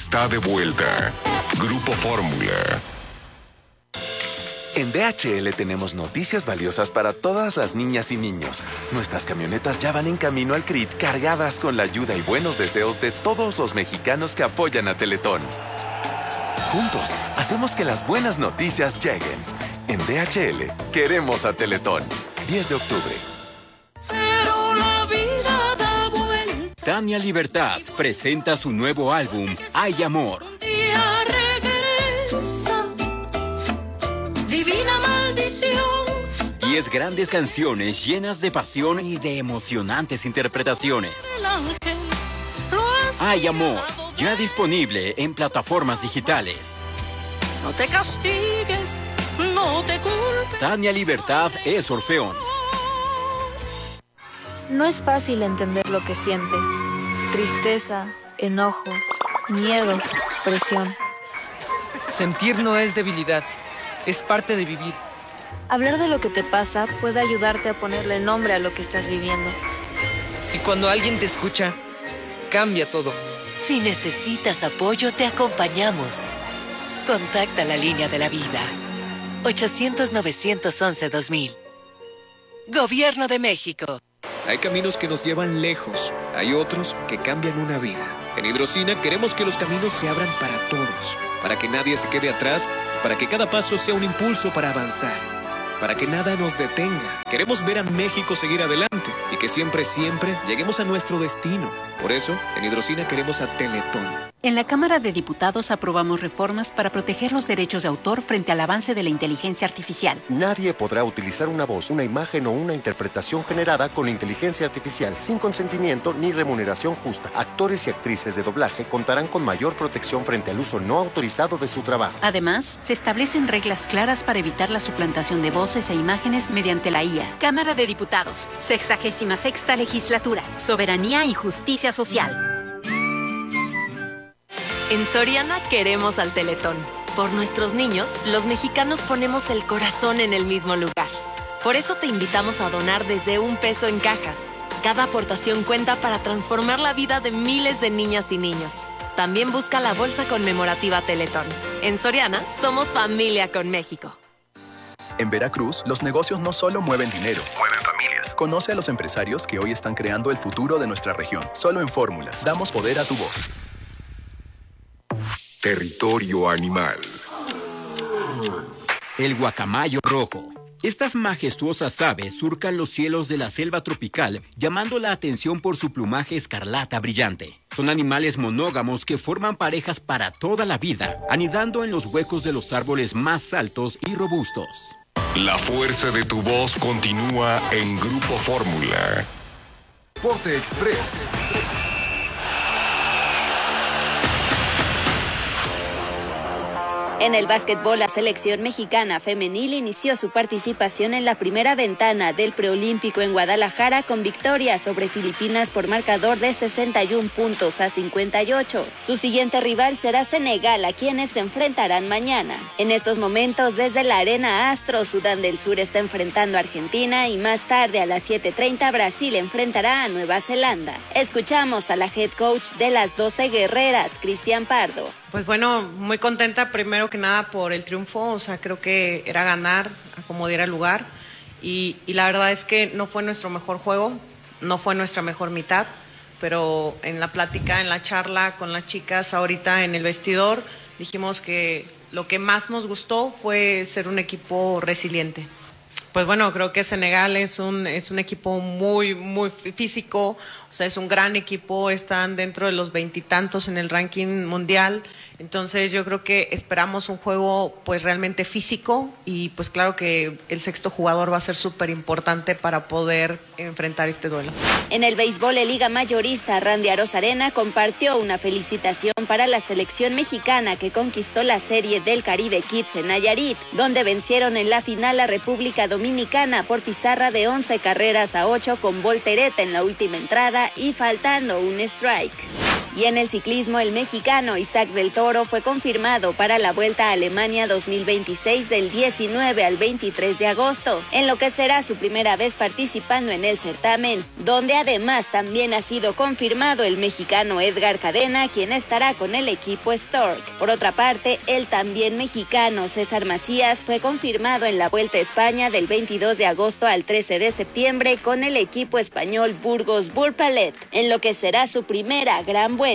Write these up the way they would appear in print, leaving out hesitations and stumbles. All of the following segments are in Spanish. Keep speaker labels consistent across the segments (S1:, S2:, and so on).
S1: está de vuelta. Grupo Fórmula.
S2: En DHL tenemos noticias valiosas para todas las niñas y niños. Nuestras camionetas ya van en camino al CRIT cargadas con la ayuda y buenos deseos de todos los mexicanos que apoyan a Teletón. Juntos, hacemos que las buenas noticias lleguen. En DHL, queremos a Teletón. 10 de octubre.
S3: Pero la vida da vuelta.
S4: Tania Libertad presenta su nuevo álbum, Hay Amor.
S3: Un día regresa. Divina maldición.
S4: 10 grandes canciones llenas de pasión y de emocionantes interpretaciones.
S3: El ángel lo has
S4: Hay Amor,
S3: tirado
S4: ya
S3: de-
S4: disponible en plataformas digitales.
S3: No te castigues, no te culpes.
S4: Tania Libertad es Orfeón.
S5: No es fácil entender lo que sientes. Tristeza, enojo, miedo, presión.
S6: Sentir no es debilidad, es parte de vivir.
S5: Hablar de lo que te pasa puede ayudarte a ponerle nombre a lo que estás viviendo.
S6: Y cuando alguien te escucha, cambia todo.
S7: Si necesitas apoyo, te acompañamos. Contacta la línea de la vida. 800-911-2000. Gobierno de México.
S8: Hay caminos que nos llevan lejos, hay otros que cambian una vida. En Hidrocina queremos que los caminos se abran para todos, para que nadie se quede atrás, para que cada paso sea un impulso para avanzar, para que nada nos detenga. Queremos ver a México seguir adelante y que siempre, siempre lleguemos a nuestro destino. Por eso, en Hidrocina queremos a Teletón.
S9: En la Cámara de Diputados aprobamos reformas para proteger los derechos de autor frente al avance de la inteligencia artificial.
S10: Nadie podrá utilizar una voz, una imagen o una interpretación generada con inteligencia artificial sin consentimiento ni remuneración justa. Actores y actrices de doblaje contarán con mayor protección frente al uso no autorizado de su trabajo.
S9: Además, se establecen reglas claras para evitar la suplantación de voces e imágenes mediante la IA. Cámara de Diputados, 66ª Legislatura, Soberanía y Justicia Social.
S11: En Soriana queremos al Teletón. Por nuestros niños, los mexicanos ponemos el corazón en el mismo lugar. Por eso te invitamos a donar desde $1 en cajas. Cada aportación cuenta para transformar la vida de miles de niñas y niños. También busca la bolsa conmemorativa Teletón. En Soriana, somos familia con México.
S12: En Veracruz, los negocios no solo mueven dinero, mueven familias. Conoce a los empresarios que hoy están creando el futuro de nuestra región. Solo en Fórmula, damos poder a tu voz.
S1: Territorio animal.
S4: El guacamayo rojo. Estas majestuosas aves surcan los cielos de la selva tropical, llamando la atención por su plumaje escarlata brillante. Son animales monógamos que forman parejas para toda la vida, anidando en los huecos de los árboles más altos y robustos.
S1: La fuerza de tu voz continúa en Grupo Fórmula.
S13: Porte Express.
S14: En el básquetbol, la selección mexicana femenil inició su participación en la primera ventana del preolímpico en Guadalajara con victoria sobre Filipinas por marcador de 61-58. Su siguiente rival será Senegal, a quienes se enfrentarán mañana. En estos momentos, desde la Arena Astro, Sudán del Sur está enfrentando a Argentina y más tarde a las 7:30 Brasil enfrentará a Nueva Zelanda. Escuchamos a la head coach de las 12 guerreras, Cristian Pardo.
S15: Pues bueno, muy contenta primero que nada por el triunfo, o sea, creo que era ganar a como diera lugar y la verdad es que no fue nuestro mejor juego, no fue nuestra mejor mitad, pero en la plática, en la charla con las chicas ahorita en el vestidor, dijimos que lo que más nos gustó fue ser un equipo resiliente. Pues bueno, creo que Senegal es un equipo muy físico, o sea, es un gran equipo, están dentro de los 20 y tantos en el ranking mundial, entonces yo creo que esperamos un juego pues realmente físico y pues claro que el sexto jugador va a ser súper importante para poder enfrentar este duelo.
S14: En el béisbol de Liga Mayorista, Randy Arozarena compartió una felicitación para la selección mexicana que conquistó la Serie del Caribe Kids en Nayarit, donde vencieron en la final a República Dominicana por pizarra de 11 carreras a 8 con voltereta en la última entrada y faltando un strike. Y en el ciclismo, el mexicano Isaac del Toro fue confirmado para la Vuelta a Alemania 2026 del 19 al 23 de agosto, en lo que será su primera vez participando en el certamen, donde además también ha sido confirmado el mexicano Edgar Cadena, quien estará con el equipo Stork. Por otra parte, el también mexicano César Macías fue confirmado en la Vuelta a España del 22 de agosto al 13 de septiembre con el equipo español Burgos Burpalet, en lo que será su primera gran vuelta.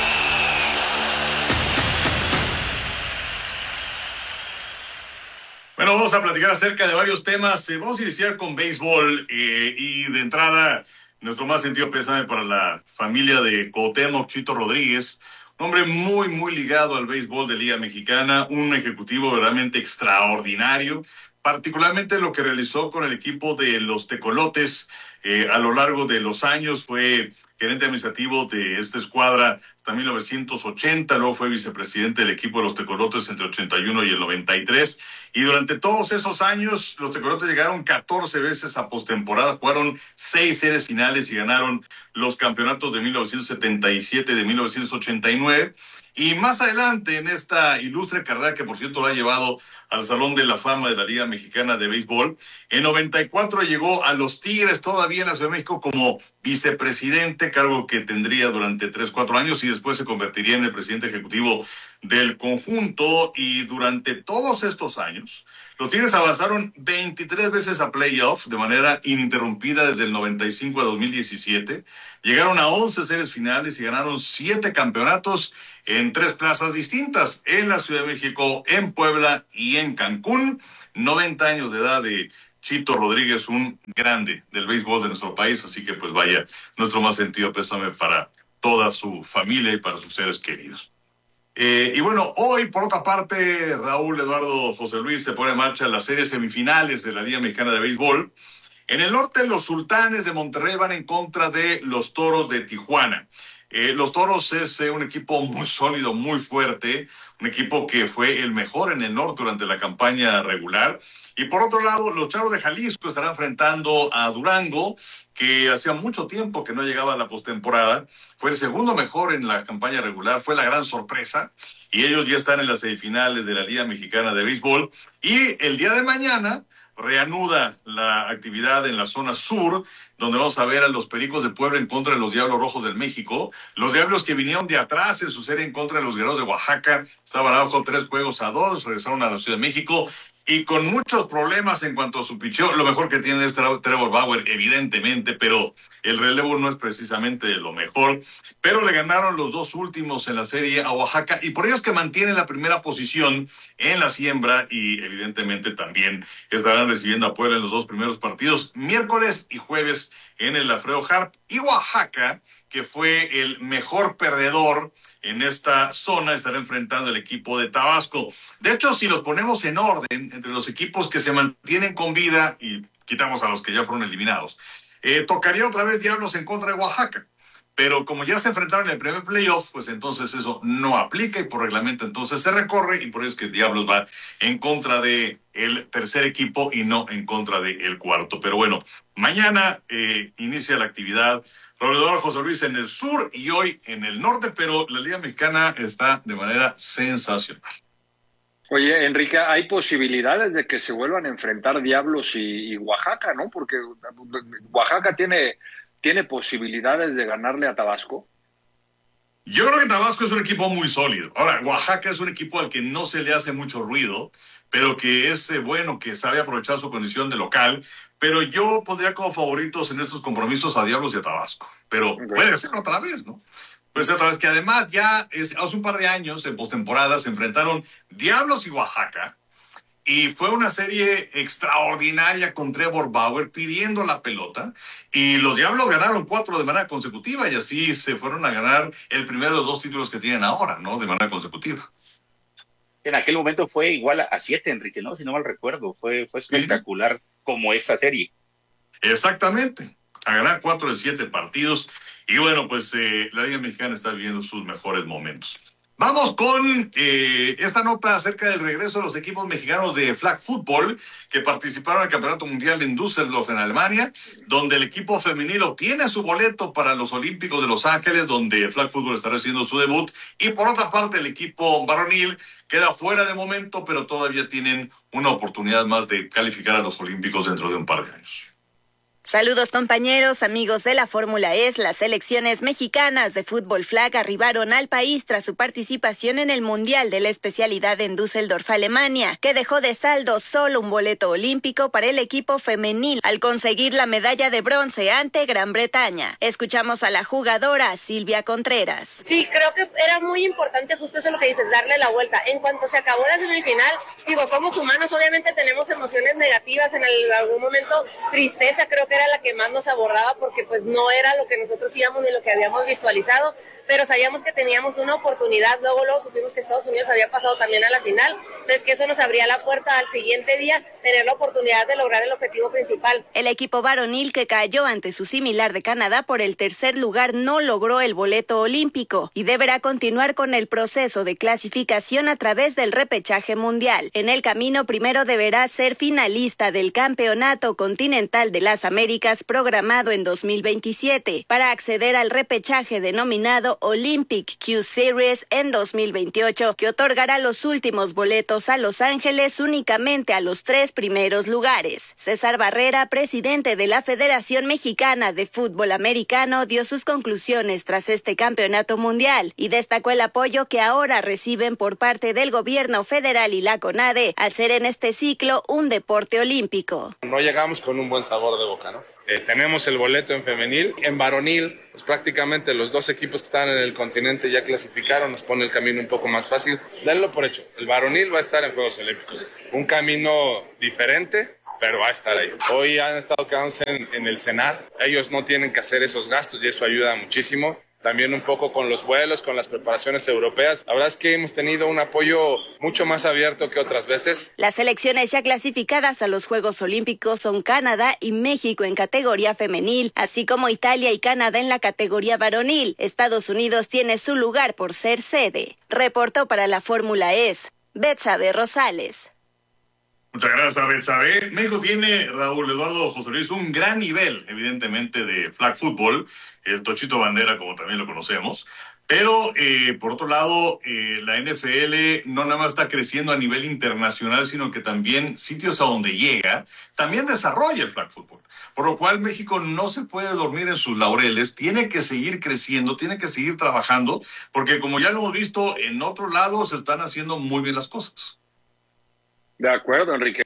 S16: Bueno, vamos a platicar acerca de varios temas. Vamos a iniciar con béisbol y de entrada nuestro más sentido pésame para la familia de Cuauhtémoc Chito Rodríguez, un hombre muy, muy ligado al béisbol de Liga Mexicana, un ejecutivo verdaderamente extraordinario, particularmente lo que realizó con el equipo de los Tecolotes a lo largo de los años. Fue gerente administrativo de esta escuadra hasta 1980, luego fue vicepresidente del equipo de los Tecolotes entre 81 y el 93, y durante todos esos años los Tecolotes llegaron 14 veces a postemporada, jugaron 6 series finales y ganaron los campeonatos de 1977 y de 1989, y más adelante en esta ilustre carrera que por cierto lo ha llevado al Salón de la Fama de la Liga Mexicana de Béisbol, en 94 llegó a los Tigres todavía en la Ciudad de México como vicepresidente, cargo que tendría durante 3-4 años y después se convertiría en el presidente ejecutivo del conjunto. Y durante todos estos años los Tigres avanzaron 23 veces a playoff de manera ininterrumpida desde el 95 a 2017, llegaron a 11 series finales y ganaron 7 campeonatos en 3 plazas distintas, en la Ciudad de México, en Puebla y en Cancún. 90 años de edad de Chito Rodríguez, un grande del béisbol de nuestro país, así que pues vaya, nuestro más sentido pésame para toda su familia y para sus seres queridos. Y bueno, hoy por otra parte, Raúl Eduardo José Luis, se pone en marcha las series semifinales de la Liga Mexicana de Béisbol. En el norte, los Sultanes de Monterrey van en contra de los Toros de Tijuana. Los Toros es un equipo muy sólido, muy fuerte, un equipo que fue el mejor en el norte durante la campaña regular. Y por otro lado, los Charros de Jalisco estarán enfrentando a Durango, que hacía mucho tiempo que no llegaba a la postemporada. Fue el segundo mejor en la campaña regular, fue la gran sorpresa. Y ellos ya están en las semifinales de la Liga Mexicana de Béisbol. Y el día de mañana reanuda la actividad en la zona sur, donde vamos a ver a los Pericos de Puebla en contra de los Diablos Rojos del México. Los Diablos que vinieron de atrás en su serie en contra de los Guerreros de Oaxaca, estaban abajo 3-2, regresaron a la Ciudad de México y con muchos problemas en cuanto a su picheo. Lo mejor que tiene es Trevor Bauer, evidentemente, pero el relevo no es precisamente de lo mejor. Pero le ganaron los 2 últimos en la serie a Oaxaca y por ello es que mantienen la primera posición en la siembra y evidentemente también estarán recibiendo a Puebla en los 2 primeros partidos, miércoles y jueves en el Alfredo Harp. Y Oaxaca, que fue el mejor perdedor en esta zona, estará enfrentando el equipo de Tabasco. De hecho, si los ponemos en orden entre los equipos que se mantienen con vida y quitamos a los que ya fueron eliminados, tocaría otra vez Diablos en contra de Oaxaca. Pero como ya se enfrentaron en el primer playoff, pues entonces eso no aplica y por reglamento entonces se recorre y por eso es que Diablos va en contra de el tercer equipo y no en contra del cuarto. Pero bueno, mañana inicia la actividad Raúl José Luis en el sur y hoy en el norte, pero la Liga Mexicana está de manera sensacional.
S17: Oye, Enrique, hay posibilidades de que se vuelvan a enfrentar Diablos y Oaxaca, ¿no? Porque Oaxaca tiene posibilidades de ganarle a Tabasco.
S16: Yo creo que Tabasco es un equipo muy sólido. Ahora, Oaxaca es un equipo al que no se le hace mucho ruido, pero que es bueno, que sabe aprovechar su condición de local. Pero yo pondría como favoritos en estos compromisos a Diablos y a Tabasco. Pero puede ser otra vez, ¿no? Puede ser otra vez que además ya hace un par de años en postemporada se enfrentaron Diablos y Oaxaca. Y fue una serie extraordinaria con Trevor Bauer pidiendo la pelota. Y los Diablos ganaron 4 de manera consecutiva y así se fueron a ganar el primero de los 2 títulos que tienen ahora, ¿no? De manera consecutiva.
S18: En aquel momento fue igual a 7, Enrique, ¿no? Si no mal recuerdo. Fue espectacular como esta serie.
S16: Exactamente. A ganar 4 de 7 partidos. Y bueno, pues la Liga Mexicana está viviendo sus mejores momentos. Vamos con esta nota acerca del regreso de los equipos mexicanos de flag football que participaron en el Campeonato Mundial en Düsseldorf, en Alemania, donde el equipo femenil obtiene su boleto para los Olímpicos de Los Ángeles, donde el flag football estará haciendo su debut. Y por otra parte, el equipo varonil queda fuera de momento, pero todavía tienen una oportunidad más de calificar a los Olímpicos dentro de un par de años.
S14: Saludos compañeros, amigos de la Fórmula E. Las selecciones mexicanas de fútbol flag arribaron al país tras su participación en el Mundial de la especialidad en Düsseldorf, Alemania, que dejó de saldo solo un boleto olímpico para el equipo femenil al conseguir la medalla de bronce ante Gran Bretaña. Escuchamos a la jugadora Silvia Contreras.
S19: Sí, creo que era muy importante justo eso lo que dices, darle la vuelta. En cuanto se acabó la semifinal, somos humanos, obviamente tenemos emociones negativas, en algún momento tristeza, creo que era la que más nos abordaba porque pues no era lo que nosotros íbamos ni lo que habíamos visualizado, pero sabíamos que teníamos una oportunidad, luego supimos que Estados Unidos había pasado también a la final, entonces que eso nos abría la puerta al siguiente día, tener la oportunidad de lograr el objetivo principal.
S14: El equipo varonil que cayó ante su similar de Canadá por el tercer lugar no logró el boleto olímpico y deberá continuar con el proceso de clasificación a través del repechaje mundial. En el camino primero deberá ser finalista del Campeonato Continental de las Américas programado en 2027 para acceder al repechaje denominado Olympic Q Series en 2028, que otorgará los últimos boletos a Los Ángeles únicamente a los 3 primeros lugares. César Barrera, presidente de la Federación Mexicana de Fútbol Americano, dio sus conclusiones tras este campeonato mundial y destacó el apoyo que ahora reciben por parte del gobierno federal y la CONADE al ser en este ciclo un deporte olímpico.
S20: No llegamos con un buen sabor de boca, ¿no? Tenemos el boleto en femenil, en varonil, pues prácticamente los dos equipos que están en el continente ya clasificaron, nos pone el camino un poco más fácil. Denlo por hecho, el varonil va a estar en Juegos Olímpicos, un camino diferente, pero va a estar ahí. Hoy han estado quedándose en el CENAR, ellos no tienen que hacer esos gastos y eso ayuda muchísimo. También un poco con los vuelos, con las preparaciones europeas. La verdad es que hemos tenido un apoyo mucho más abierto que otras veces.
S14: Las selecciones ya clasificadas a los Juegos Olímpicos son Canadá y México en categoría femenil, así como Italia y Canadá en la categoría varonil. Estados Unidos tiene su lugar por ser sede. Reportó para la Fórmula E, Betsabe Rosales.
S16: Muchas gracias, Betsabe. México tiene, Raúl Eduardo José Luis, un gran nivel, evidentemente, de flag football, el Tochito Bandera, como también lo conocemos. Pero, por otro lado, la NFL no nada más está creciendo a nivel internacional, sino que también sitios a donde llega, también desarrolla el flag football. Por lo cual México no se puede dormir en sus laureles, tiene que seguir creciendo, tiene que seguir trabajando, porque como ya lo hemos visto, en otros lados se están haciendo muy bien las cosas.
S17: De acuerdo, Enrique.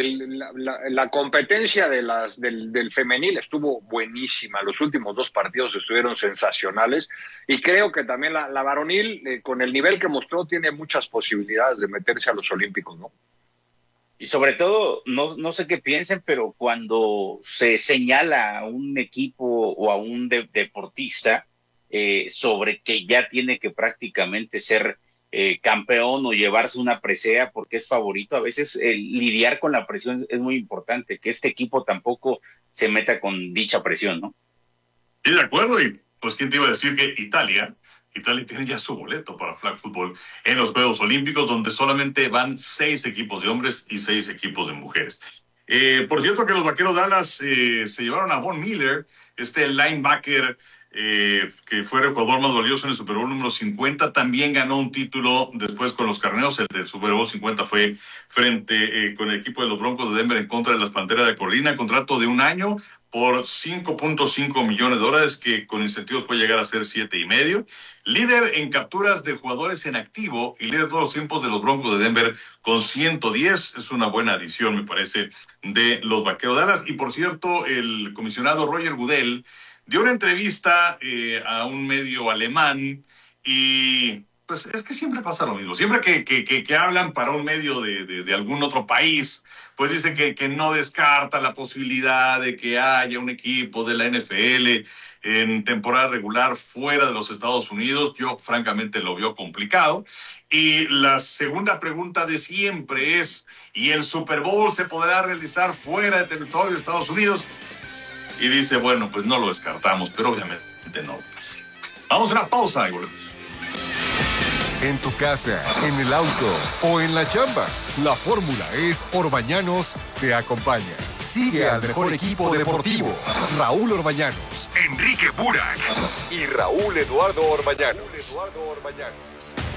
S17: La competencia del femenil estuvo buenísima. Los últimos 2 partidos estuvieron sensacionales y creo que también la varonil, con el nivel que mostró, tiene muchas posibilidades de meterse a los Olímpicos, ¿no?
S18: Y sobre todo, no sé qué piensen, pero cuando se señala a un equipo o a un deportista sobre que ya tiene que prácticamente ser campeón o llevarse una presea porque es favorito, a veces lidiar con la presión es muy importante, que este equipo tampoco se meta con dicha presión, ¿no?
S16: Sí, de acuerdo, y pues quién te iba a decir que Italia tiene ya su boleto para flag football en los Juegos Olímpicos, donde solamente van 6 equipos de hombres y 6 equipos de mujeres. Por cierto que los Vaqueros Dallas se llevaron a Von Miller, este linebacker que fue el jugador más valioso en el Super Bowl número 50, también ganó un título después con los Carneros. El del Super Bowl 50 fue frente con el equipo de los Broncos de Denver en contra de las Panteras de Carolina, contrato de 1 año por $5.5 millones, que con incentivos puede llegar a ser 7.5. Líder en capturas de jugadores en activo y líder de todos los tiempos de los Broncos de Denver con 110. Es una buena adición, me parece, de los Vaqueros de Dallas. Y por cierto, el comisionado Roger Goodell dio una entrevista a un medio alemán y pues es que siempre pasa lo mismo. Siempre que hablan para un medio de algún otro país, pues dicen que no descarta la posibilidad de que haya un equipo de la NFL en temporada regular fuera de los Estados Unidos. Yo francamente lo veo complicado. Y la segunda pregunta de siempre es, ¿y el Super Bowl se podrá realizar fuera del territorio de Estados Unidos? Y dice, bueno, pues no lo descartamos, pero obviamente no lo pasa. Vamos a una pausa y volvemos.
S13: en tu casa, en el auto o en la chamba. La fórmula es Orbañanos te acompaña. Sigue al mejor equipo deportivo. Raúl Orbañanos, Enrique Burak y Raúl Eduardo Orbañanos.